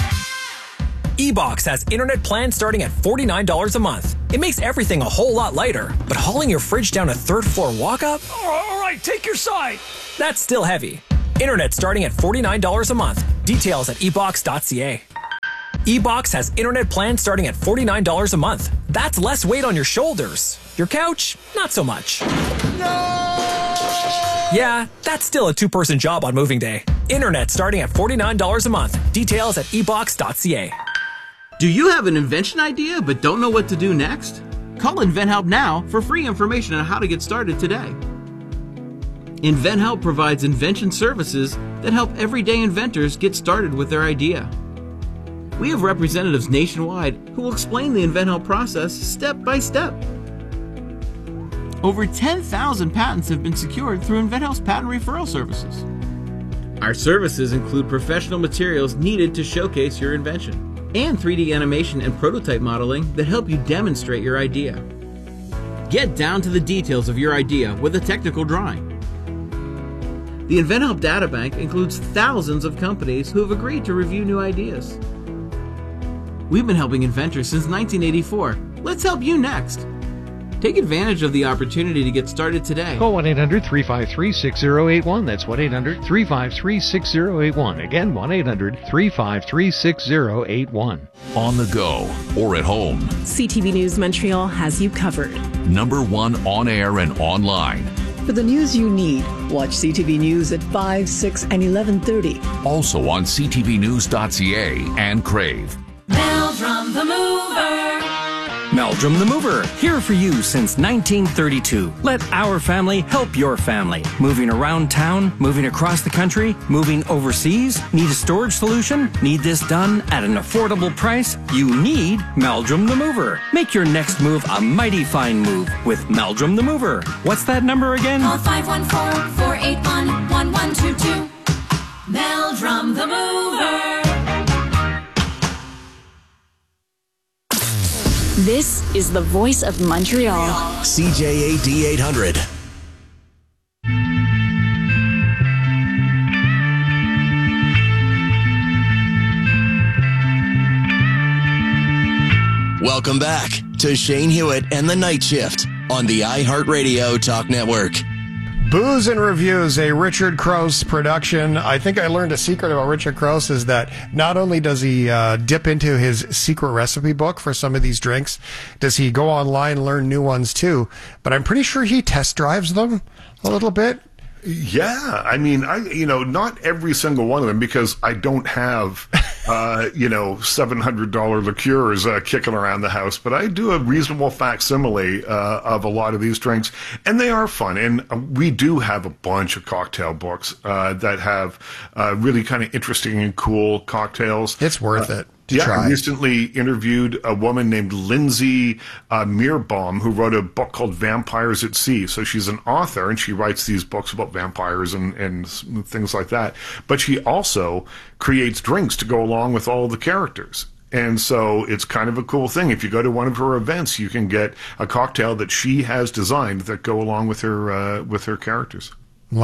eBox has internet plans starting at forty-nine dollars a month. It makes everything a whole lot lighter, but hauling your fridge down a third floor walk up? All right, take your side. That's still heavy. Internet starting at forty-nine dollars a month. Details at e box dot c a. eBox has internet plans starting at forty-nine dollars a month. That's less weight on your shoulders. Your couch, not so much. No! Yeah, that's still a two-person job on moving day. Internet starting at forty-nine dollars a month. Details at e box dot c a. Do you have an invention idea but don't know what to do next? Call InventHelp now for free information on how to get started today. InventHelp provides invention services that help everyday inventors get started with their idea. We have representatives nationwide who will explain the InventHelp process step by step. Over ten thousand patents have been secured through InventHelp's patent referral services. Our services include professional materials needed to showcase your invention, and three D animation and prototype modeling that help you demonstrate your idea. Get down to the details of your idea with a technical drawing. The InventHelp Databank includes thousands of companies who have agreed to review new ideas. We've been helping inventors since nineteen eighty-four. Let's help you next. Take advantage of the opportunity to get started today. Call one eight hundred, three five three, six zero eight one. That's one eight hundred, three five three, six zero eight one. Again, one eight hundred, three five three, six zero eight one. On the go or at home, C T V News Montreal has you covered. Number one on air and online. For the news you need, watch C T V News at five, six, and eleven thirty. Also on c t v news dot c a and Crave. Meldrum the Mover. Meldrum the Mover, here for you since nineteen thirty-two. Let our family help your family. Moving around town, moving across the country, moving overseas. Need a storage solution? Need this done at an affordable price? You need Meldrum the Mover. Make your next move a mighty fine move with Meldrum the Mover. What's that number again? Call five one four, four eight one, one one two two. Meldrum the Mover. This is the voice of Montreal. C J A D eight hundred. Welcome back to Shane Hewitt and the Night Shift on the iHeartRadio Talk Network. Booze and Reviews, a Richard Crouse production. I think I learned a secret about Richard Crouse is that not only does he uh, dip into his secret recipe book for some of these drinks, does he go online and learn new ones too, but I'm pretty sure he test drives them a little bit. Yeah, I mean, I you know, not every single one of them because I don't have, uh, you know, seven hundred dollars liqueurs uh, kicking around the house, but I do a reasonable facsimile uh, of a lot of these drinks, and they are fun. And we do have a bunch of cocktail books uh, that have uh, really kind of interesting and cool cocktails. It's worth uh, it. To yeah, try. I recently interviewed a woman named Lindsay uh, Meerbaum who wrote a book called Vampires at Sea. So she's an author and she writes these books about vampires and, and things like that. But she also creates drinks to go along with all the characters. And so it's kind of a cool thing. If you go to one of her events, you can get a cocktail that she has designed that go along with her uh, with her characters. Love it.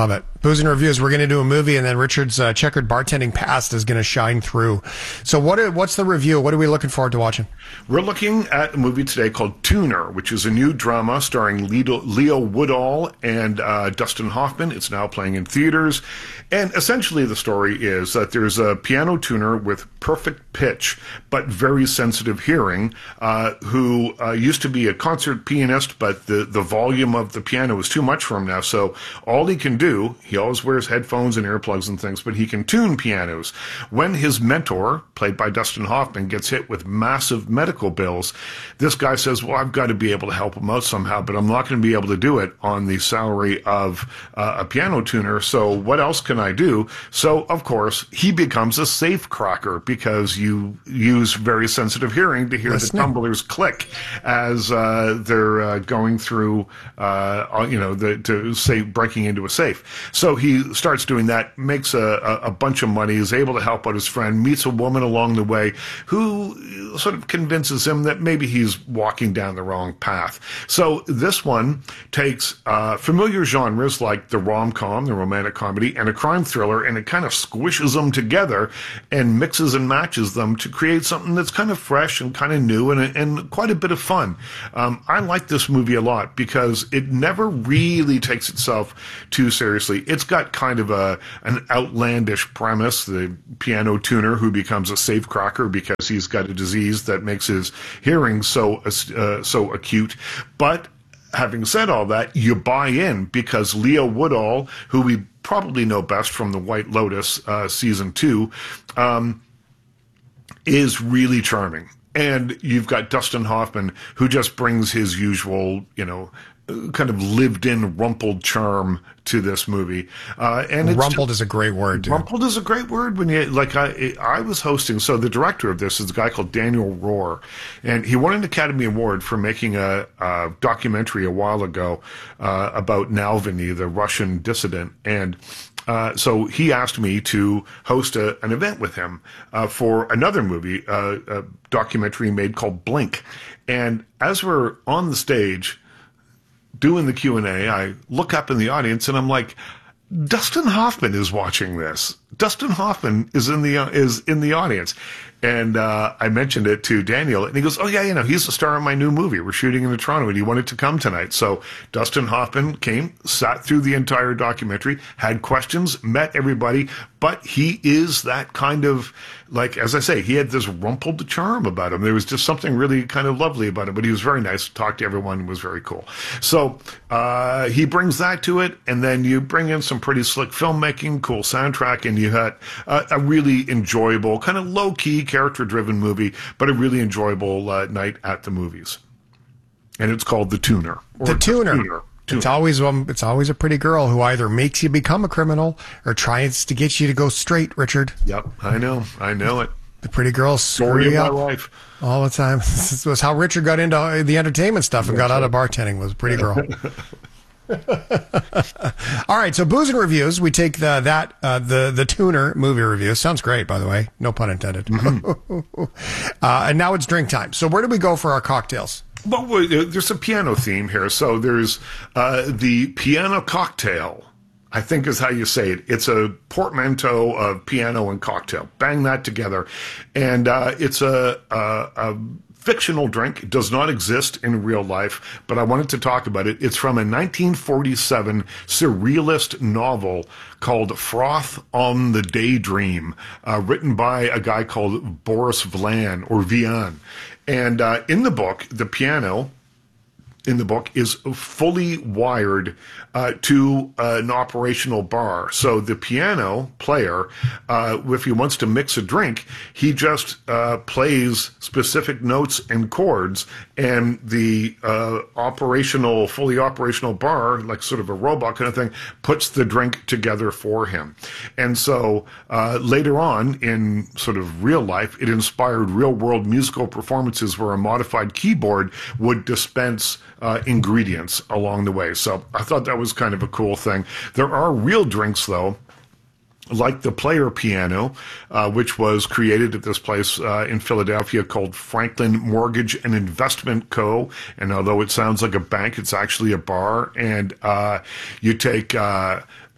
Booze and Reviews. We're going to do a movie, and then Richard's uh, checkered bartending past is going to shine through. So what? Are, what's the review? What are we looking forward to watching? We're looking at a movie today called Tuner, which is a new drama starring Leo, Leo Woodall and uh, Dustin Hoffman. It's now playing in theaters. And essentially the story is that there's a piano tuner with perfect pitch, but very sensitive hearing, uh, who uh, used to be a concert pianist, but the, the volume of the piano is too much for him now. So all he can do, he always wears headphones and earplugs and things, but he can tune pianos. When his mentor, played by Dustin Hoffman, gets hit with massive medical bills, this guy says, well, I've got to be able to help him out somehow, but I'm not going to be able to do it on the salary of uh, a piano tuner. So what else can I do? So, of course, he becomes a safe cracker because you use very sensitive hearing to hear Listening. the tumblers click as uh, they're uh, going through, uh, you know, the, to say breaking into a safe. So he starts doing that, makes a, a, a bunch of money, is able to help out his friend, meets a woman along the way who sort of convinces him that maybe he's walking down the wrong path. So this one takes uh, familiar genres like the rom-com, the romantic comedy, and a crime thriller, and it kind of squishes them together and mixes and matches them to create something that's kind of fresh and kind of new and, and quite a bit of fun. Um, I like this movie a lot because it never really takes itself too seriously. It's got kind of a an outlandish premise, the piano tuner who becomes a safe cracker because he's got a disease that makes his hearing so uh, so acute. But having said all that, you buy in because Leo Woodall, who we probably know best from The White Lotus uh, season two, um, is really charming. And you've got Dustin Hoffman, who just brings his usual, you know, kind of lived-in rumpled charm to this movie. Uh, and it's rumpled just, is a great word, dude. Rumpled is a great word when you, like, I, I was hosting, so the director of this is a guy called Daniel Rohr, and he won an Academy Award for making a, a documentary a while ago uh, about Navalny, the Russian dissident, and Uh, so he asked me to host a, an event with him uh, for another movie, uh, a documentary made called Blink. And as we're on the stage doing the Q and A, I look up in the audience and I'm like, Dustin Hoffman is watching this. Dustin Hoffman is in the uh, is in the audience. And uh, I mentioned it to Daniel, and he goes, oh, yeah, you know, he's the star of my new movie. We're shooting in Toronto, and he wanted to come tonight. So Dustin Hoffman came, sat through the entire documentary, had questions, met everybody, but he is that kind of, like, as I say, he had this rumpled charm about him. There was just something really kind of lovely about him, but he was very nice, talked to everyone, was very cool. So uh, he brings that to it, and then you bring in some pretty slick filmmaking, cool soundtrack, and you had a, a really enjoyable, kind of low-key, character-driven movie, but a really enjoyable uh, night at the movies. And it's called The Tuner. The Tuner. Tuner. Tuner. It's always um, it's always a pretty girl who either makes you become a criminal or tries to get you to go straight, Richard. Yep, I know. I know it. The pretty girls screw you up all the time. This was how Richard got into the entertainment stuff and got out of bartending, was a pretty girl. All right, so Booze and Reviews. We take the that uh, the the Tuner movie review. Sounds great, by the way. No pun intended. Mm-hmm. uh, and now it's drink time. So where do we go for our cocktails? Well, there's a piano theme here. So there's uh, the piano cocktail, I think is how you say it. It's a portmanteau of piano and cocktail. Bang that together. And uh, it's a, a, a fictional drink. It does not exist in real life, but I wanted to talk about it. It's from a nineteen forty-seven surrealist novel called Froth on the Daydream, uh, written by a guy called Boris Vian, or Vian. And uh, in the book, the piano in the book is fully wired uh, to uh, an operational bar. So the piano player, uh, if he wants to mix a drink, he just uh, plays specific notes and chords, and the uh, operational, fully operational bar, like sort of a robot kind of thing, puts the drink together for him. And so uh, later on in sort of real life, it inspired real-world musical performances where a modified keyboard would dispense Uh, ingredients along the way. So I thought that was kind of a cool thing. There are real drinks, though, like the Player Piano, uh, which was created at this place uh, in Philadelphia called Franklin Mortgage and Investment Co. And although it sounds like a bank, it's actually a bar. And uh, you take uh,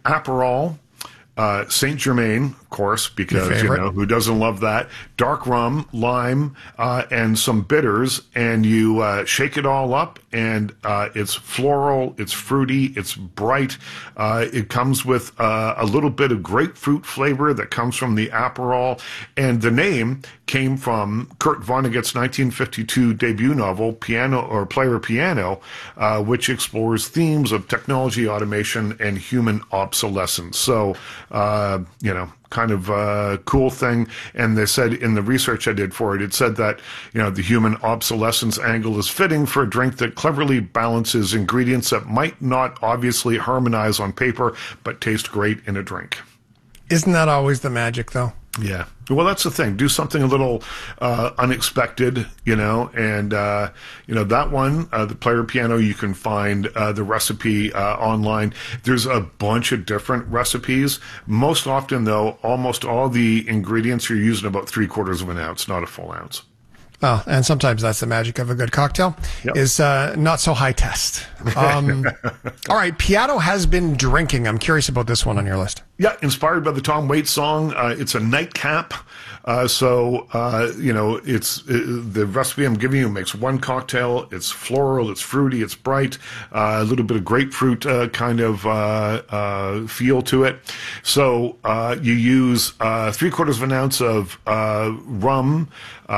Aperol, uh, Saint Germain, of course, because, you know, who doesn't love that? Dark rum, lime, uh, and some bitters, and you uh, shake it all up, and uh, it's floral, it's fruity, it's bright. Uh, it comes with uh, a little bit of grapefruit flavor that comes from the Aperol, and the name came from Kurt Vonnegut's nineteen fifty-two debut novel, Piano or Player Piano, uh, which explores themes of technology, automation, and human obsolescence. So, uh, you know, kind of uh, cool thing. And they said in the research I did for it, it said that, you know, the human obsolescence angle is fitting for a drink that cleverly balances ingredients that might not obviously harmonize on paper, but taste great in a drink. Isn't that always the magic, though? Yeah. Well, that's the thing. Do something a little uh, unexpected, you know, and, uh, you know, that one, uh, the Player Piano, you can find uh, the recipe uh, online. There's a bunch of different recipes. Most often, though, almost all the ingredients you're using about three quarters of an ounce, not a full ounce. Oh, and sometimes that's the magic of a good cocktail, yep. is uh, not so high test. Um, all right, Piano has been drinking. I'm curious about this one on your list. Yeah, inspired by the Tom Waits song. Uh, it's a nightcap. Uh, so, uh, you know, it's it, the recipe I'm giving you makes one cocktail. It's floral, it's fruity, it's bright, uh, a little bit of grapefruit uh, kind of uh, uh, feel to it. So uh, you use uh, three quarters of an ounce of uh, rum,